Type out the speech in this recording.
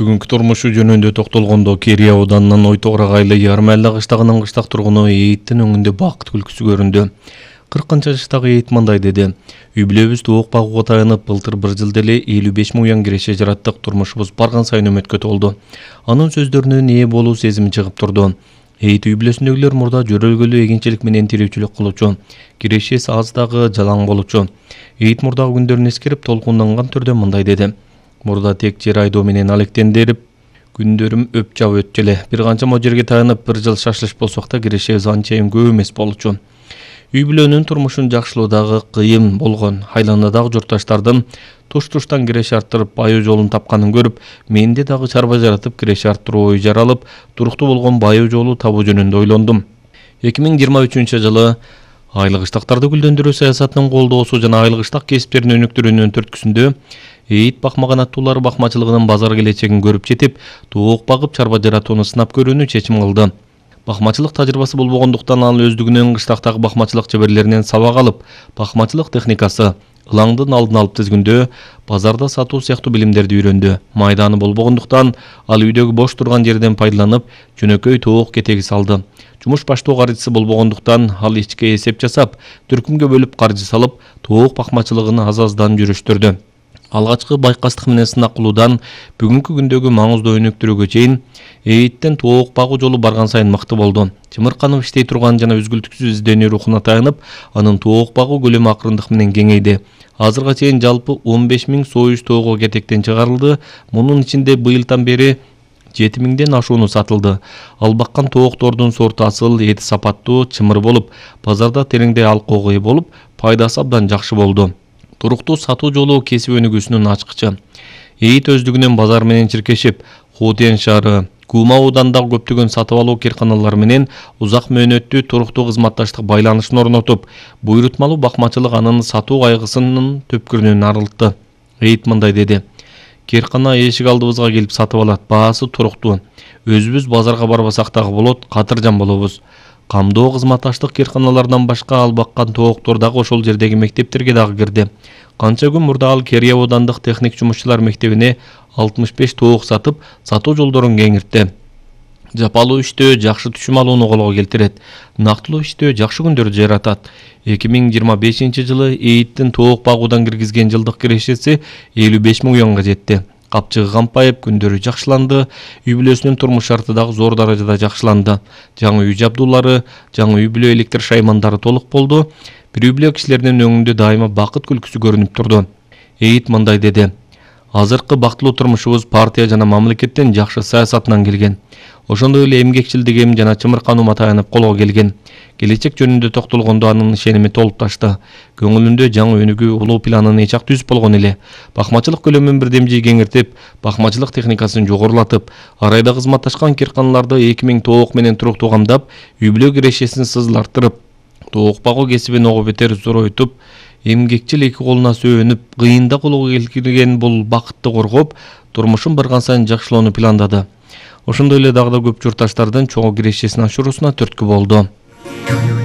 Бүгүнкү турмушу жөнүндө токтолгондо Керия ауданынын Ойтогур агайлы Ярмайла кыштагынын кыштак тургуну Эйиттин өңүндө бакыт күлкүсү көрүндү. 40 жаштагы Эйит мындай деди. Үй бүлөбүз тоок багууга таянып, былтыр бір жылда эле 55 000 уян киреше жараттык, турмушубуз барган сайын үмүткө толду. Анын сөздөрүнөн ээ болуу сезими чыгып турду. Эйит үй бүлөсүндөгүлөр мурда жөрөлгөлүү эгинчилик менен тирүүчүлүк кылуучу, кирешеси аз дагы жалаң болчу. Эйит мурдагы күндөрүн эскерип толкунданган түрдө мындай деди. Мурда тек жер айдоо менен алектендирип, күндөрүм өп жап өттү эле. Бир канча жерге таянып, бір жыл шашылыш болсок да кирешебиз анчайым көп эмес болчу. Үй бүлөнүн турмушун жакшылоодагы кыйын болгон, айланадагы журтташтардын туш-туштан киреше арттырып байоо жолун тапканын көрүп, менде дагы чарба жаратып киреше арттыруу ою жаралып, туруктуу болгон байоо жолу табуу жөнүндө ойлондум. 2023 жылы айлык ыштактарды гүлдөндүрүү саясатынын колдоосу жана айлык ыштак кесиптерин өнүктүрүүнүн түрткүсүндө Эйит бакмаган аттуулар бакмачылыгынын базар келечегин көрүп жетип, тоок багып чарба жаратууну сынап көрүүнү чечим кылды. Бакмачылык тажрыйбасы болбогондуктан ал өздүгүнүн кыштактагы бакмачылык чеберлеринен сабак алып, бакмачылык техникасы, ылаңдын алдын алып тизгүндөө, базарда сатуу сыяктуу билимдерди үйрөндү. Майданы болбогондуктан ал үйдөгү бош турган жерден пайдаланып, жөнөкөй тоок кетеги салды. Жумуш баштоо каржысы болбогондуктан ал ичке эсеп жасап, түркүмгө бөлүп каржы салып, тоок бакмачылыгын аз-аздан жүрүштүрдү. Алгачкы байкастык менен сынак кылуудан бүгүнкү күндөгү маңыздуу өнүктүрүүгө чейин Эйиттин тоок багуу жолу барган сайын мыкты болду. Чымырканып иштей турган жана үзгүлтүксүз изденүү рухуна таянып, анын тоок багуу көлөмү акырындык менен кеңейди. Азырга чейин жалпы 15 000 союз тоого кетектен чыгарылды. Мунун ичинде быйылдан бери 7 000ден ашууну сатылды. Ал баккан тооктордун сорту асыл, эти сапаттуу, чымыр болуп, базарда тереңдей алкоого ээ болуп, пайдасы абдан жакшы болду. Туруктуу сатуу жолу кесип өнүгүүсүнүн ачкычы. Эйит өздүгүнөн базар менен чиркешип, Хотен шаары, Кума ауданындагы көптөгөн сатып алуу кирканалар менен узак мөөнөттүү туруктуу кызматташтык байланышын орнотуп, буйрутмалуу бакмачылык анын сатуу кайгысынын төпкүрүнөн арылтты. Эйит мындай деди. Киркана эшик алдыбызга келип сатып алат, баасы туруктуу. Өзүбүз базарга барбасак дагы болот, катыржан болобуз. Камдоо кызматташтык кирканалардан башка ал баккан тооктор дагы ошол жердеги мектептерге дагы кирди. Канча күн мурда ал Керия аудандык техник жумушчулар мектебине 65 тоок сатып, сатуу жолдорун кеңиртти. Жапалуу иштөө жакшы түшүм алууну колго келтирет. Нактылуу иштөө жакшы күндөрдү жаратат. 2025 жылы Эйиттин тоок багуудан киргизген жылдык кирешеси 55 000 уянга жетти. Капчыгы кампайып, күндөрү жакшыланды, үй бүлөсүнүн турмуш шарты дагы зор даражада жакшыланды. Жаңы үй жабдуулары, жаңы үй бүлө электр шаймандары толук болду. Бир үй бүлө кишилеринин өңүндө дайыма бакыт күлкүсү көрүнүп турду. Эйит мындай деди. Азыркы бактылуу турмушубуз партия жана мамлекеттин жакшы саясатынан келген. Ошондой эле эмгекчилдигим жана чымыркануума таянып колго келген. Келечек жөнүндө токтолгондо анын ишеними толуп ташты. Көңүлүндө жаңы өнүгүү улуу планын эчак түзүп болгон эле. Бакмачылык көлөмүн бирдемжий кеңиртип, бакмачылык техникасын жогорулатып, арайда кызматташкан кирканаларды 2000 тоок менен туруктуу камдап, үй бүлө кирешесин сызылартырып, тоок багуу кесибин ого бетер зоройтуп, эмгекчил эки колуна сөөнүп, кыйында колго келген бул бакытты коргоп, турмушун барган сайын жакшылоону пландады. Ошондой эле дагы да көп журтташтардын чогуу кирешесин ашыруусуна түрткү болду.